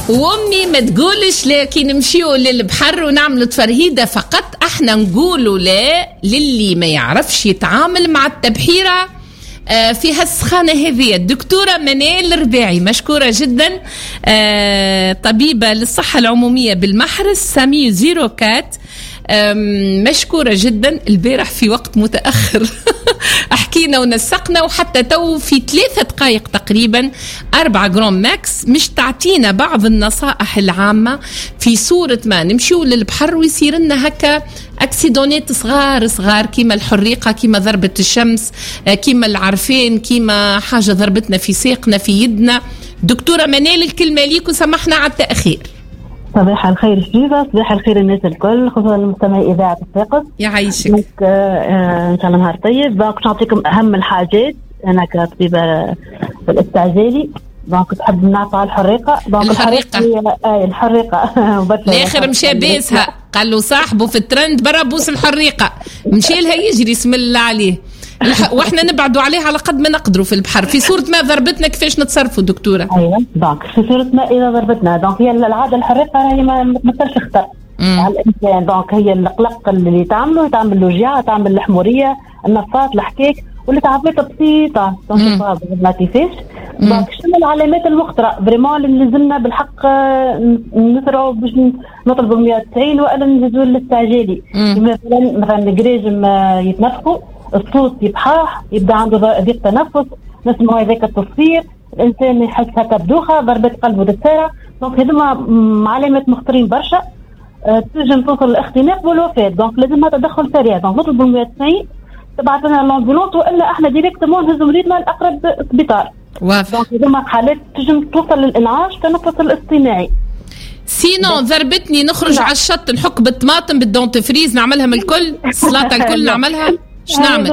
وامي ما تقولش لكن نمشيو للبحر ونعملوا تفرهيده فقط، احنا نقولوا لا للي ما يعرفش يتعامل مع التبحيره في هالسخانة هذه. الدكتورة منال الرباعي مشكورة جدا، طبيبة للصحة العمومية بالمحرس سامي 04. مشكورة جدا. البارح في وقت متأخر حكينا ونسقنا، وحتى تو في 3 دقائق تقريبا 4 جرام ماكس مش تعطينا بعض النصائح العامة في صورة ما نمشيو للبحر ويصير لنا هكا اكسيدونات صغار كيما الحريقة، كيما ضربة الشمس، كيما العرفين، كيما حاجة ضربتنا في ساقنا في يدنا. دكتورة منال الكلمة ليك وسمحنا على التأخير. صباح الخير شريفة، صباح الخير الناس الكل، خصوصا المستمعي إذاعة الثقة. يعيشك. إن شاء الله نهار طيب. باش نعطيكم أهم الحاجات. أنا كطبيبة في الاستعجالي دونك تحب نعطي على الحريقة. الحريقة الآخر مشى بيسها، قال له صاحبه في الترند برا بوس الحريقة، مشى لها يجري اسم الله عليه. واحنا نبعدوا عليها على قد ما نقدروا في البحر. في صورة ما ضربتنا كيفاش نتصرفوا دكتورة؟ ايوه دونك في صورة ما اذا ضربتنا دونك هي العادة الحريقة هي ما تمثلش خطر على الانسان. دونك هي القلق اللي تعمل الوجيعة، تعمل الحمورية، النفاط، الحكاك، واللي تعبيتها بسيطة دونك ما كيفاش. دونك شنو العلامات المخطرة بريمون اللي لازمنا بالحق نسرعوا باش نطلبوا 190 والا نهزوا للاستعجالي. مثلا الجريجم يتنفخوا، الصوت يبحاح، يبدا عنده ضيق تنفس، نسمعوا هذاك التصفير، الانسان يحس هكا بدوخه، ضربات قلبه تتسارع. دونك هذوما علامات مخطرين برشا تنجم توصل للاختناق والوفاه. دونك لازمها تدخل سريع. دونك نطلبوا 190 تبعث لنا الامبولانس والا احنا ديريكتومون نهزوا مريضنا لاقرب سبيطار. دونك هذوما حالات تنجم توصل للانعاش التنفس الاصطناعي. سينو ضربتني نخرج على الشط نحك بالطماطم بالدونتفريز نعملها من الكل، السلطه الكل نعملها. شنو نعمل؟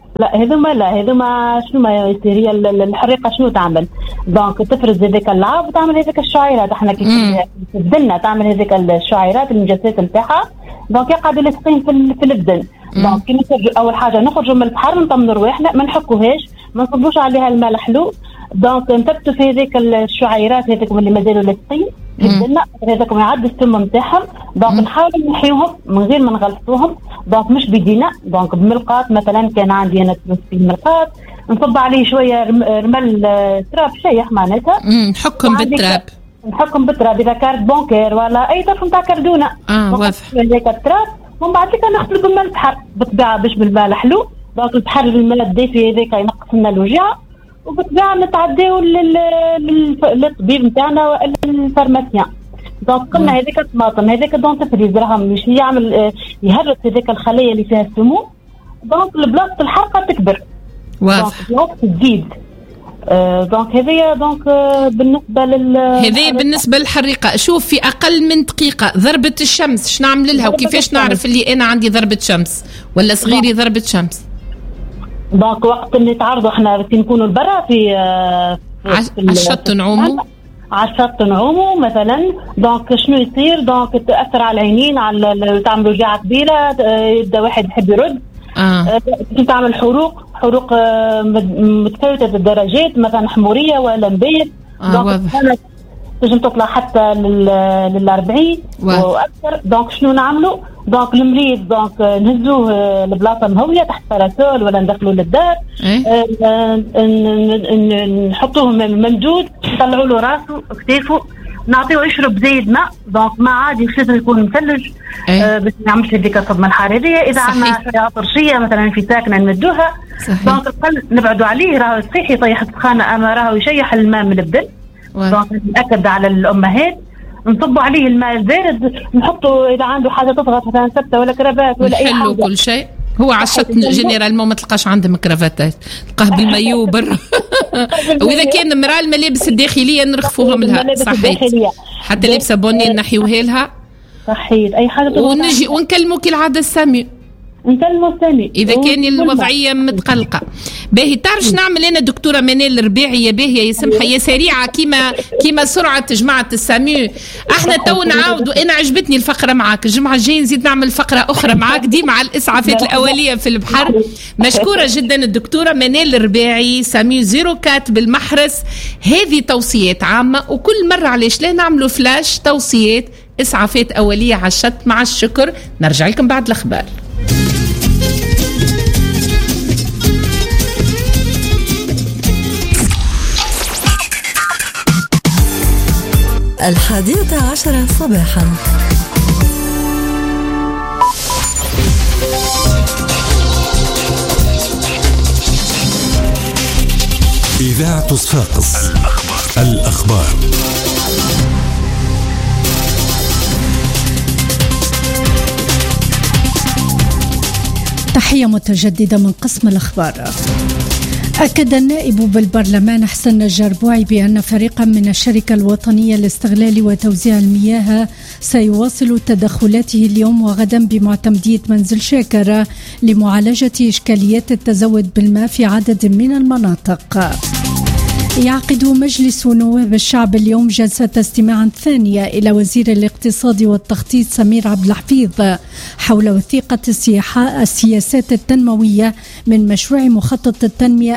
هذوما شنو ما يصير. هي الحريقه شنو تعمل؟ دونك تفرز هذيك اللعاب وتعمل هذيك الشعيرات. احنا كيف تبدلنا تعمل هذيك الشعيرات المجسات نتاعها. دونك يقعد يلصقين في البدن. دونك كي نخرج اول حاجه نخرجوا من البحر نطمنوا رواحنا، ما نحكوهاش، ما نصبوش عليها الماء الحلو. دونك نثبتوا في هذيك الشعيرات هذيك اللي مازالوا لاصقين في الدنيا، هذاك يعدي السم نتاعهم. دونك نحاولوا نحيوهم من غير ما نغلفوهم. دونك مش بيدينا، دونك بملقاط مثلا. كان عندي انا في ملقاط نصب عليه شويه رمل تراب شيح معناتها، نحكم بالتراب اذا كارت بونكير ولا اي طرف نتاع كردونه. واضح. هذاك التراب ومن بعد كده نغسل بالماء البحر بالطبيعه باش بالماء الحلو. دونك البحر الماء الدافي هذاك ينقص لنا الوجيعه، وبالطبيعه نتعداو للطبيب نتاعنا والا للفارماسيان. دونك قلنا هذيك الطماطم هذيك دونتفريز راهم مش يعمل يهرس هذيك الخلايا اللي فيها السموم. دونك البلاصه الحرقه تكبر. واضح. دونك تزيد. دونك هذيا دونك بالنسبه هذيا بالنسبه للحريقه. شوف في اقل من دقيقه ضربه الشمس شنو نعمل لها وكيفاش نعرف اللي انا عندي ضربه شمس ولا صغيري ضربه شمس؟ دونك وقت اللي تعرضوا احنا كي نكونوا برا في على الشط نعوموا مثلا. دونك شنو يصير؟ دونك تاثر على العينين، على تعمل وجعه كبيره، يبدا واحد يحب يرد. تعمل حروق متفاوته الدرجات، مثلا حموريه ولا مبيض. دونك تنجم تطلع حتى لل 40 واكثر. دونك شنو نعملوا؟ دونك المريض دونك نهزوه لبلاصه مهويه تحت باراسول ولا ندخلوه للدار. نحطوه ممدود، نطلعوا له راسه كتافه، نعطيه يشرب زايد ماء. دونك ما عادي مش لازم يكون مثلج باش ما يعملش هذيك الصدمه الحراريه. اذا عندنا شويه طرشيه مثلا في ساكنه نمدوها. دونك نبعدوا عليه، راهو صحيح يطيح السخانه اما راهو يشيح الماء من البدن. دونك نأكد على الامهات نصبوا عليه الماء البارد، نحطوا اذا عنده حاجه تضغط مثلا سبته ولا كرافات ولا اي حاجه كل شيء. هو على الشط جنرال ما تلقاش عندهم كرافاتات، تلقاه بالمايو برا. واذا كان مراه الملابس الداخليه نرخفوهم لها. صحيح. حتى لابسه بوني نحيوها لها. صحيح. اي حاجه ونجي ونكلموا كالعاده السامي. نسلموا ثاني اذا كان الوضعيه متقلقه. باهي تعرفش نعمل انا دكتوره منال الربيعي، باهيه يا سمحه يا سريعه كيما سرعه جماعه السامي. احنا تو نعاودوا، انا عجبتني الفقره معاك، الجمعه الجايه نزيد نعمل فقره اخرى معاك دي مع الاسعافات الاوليه في البحر. مشكوره جدا الدكتوره منال الربيعي، سامي 04 بالمحرس. هذه توصيات عامه، وكل مره علاش لا نعملوا فلاش توصيات اسعافات اوليه على الشط. مع الشكر، نرجع لكم بعد الاخبار. 11 صباحا. إذاعة صفاقس، الأخبار. تحية متجددة من قسم الأخبار. أكد النائب بالبرلمان حسن الجربوعي بأن فريقا من الشركة الوطنية لاستغلال وتوزيع المياه سيواصل تدخلاته اليوم وغدا بمعتمدية منزل شاكر لمعالجة إشكاليات التزود بالماء في عدد من المناطق. يعقد مجلس نواب الشعب اليوم جلسة استماع ثانية إلى وزير الاقتصاد والتخطيط سمير عبد الحفيظ حول وثيقة السياسات التنموية من مشروع مخطط التنمية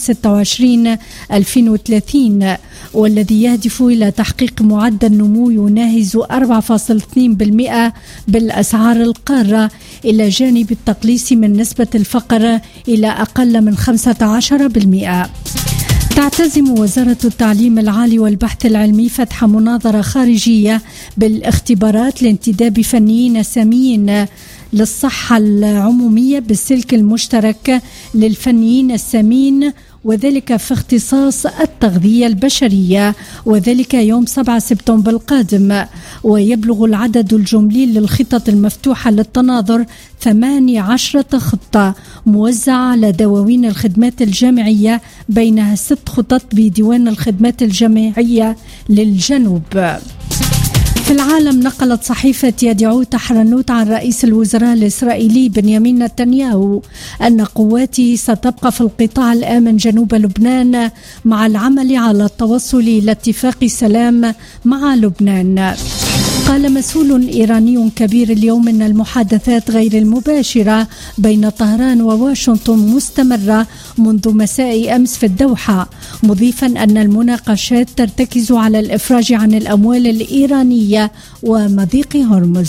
2026-2030، والذي يهدف إلى تحقيق معدل نمو يناهز 4.2% بالأسعار القارة، إلى جانب التقليص من نسبة الفقر إلى أقل من 15%. تعتزم وزارة التعليم العالي والبحث العلمي فتح مناظرة خارجية بالاختبارات لانتداب فنيين ساميين للصحة العمومية بالسلك المشترك للفنيين السامين، وذلك في اختصاص التغذية البشرية، وذلك يوم 7 سبتمبر القادم. ويبلغ العدد الجملي للخطط المفتوحة للتناظر 18 خطة موزعة على دواوين الخدمات الجامعية، بينها 6 خطط بديوان الخدمات الجامعية للجنوب. في العالم، نقلت صحيفة يدعوت حرنوت عن رئيس الوزراء الإسرائيلي بنيامين نتنياهو أن قواته ستبقى في القطاع الآمن جنوب لبنان مع العمل على التوصل إلى اتفاق سلام مع لبنان. قال مسؤول إيراني كبير اليوم أن المحادثات غير المباشرة بين طهران وواشنطن مستمرة منذ مساء أمس في الدوحة، مضيفا أن المناقشات ترتكز على الإفراج عن الأموال الإيرانية ومضيق هرمز.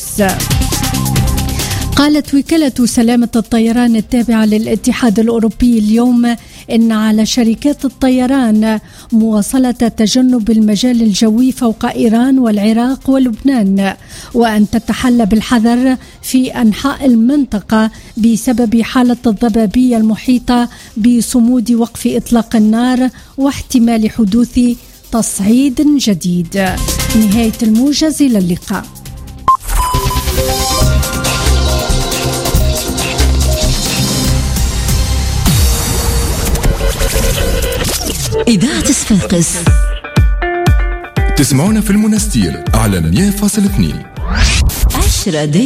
قالت وكالة سلامة الطيران التابعة للاتحاد الأوروبي اليوم إن على شركات الطيران مواصلة تجنب المجال الجوي فوق إيران والعراق ولبنان، وأن تتحلى بالحذر في أنحاء المنطقة بسبب حالة الضبابية المحيطة بصمود وقف إطلاق النار واحتمال حدوث تصعيد جديد. نهاية الموجز، إلى اللقاء. إذاعة صفاقس. تسمعونا في المنستير على 100.2. 10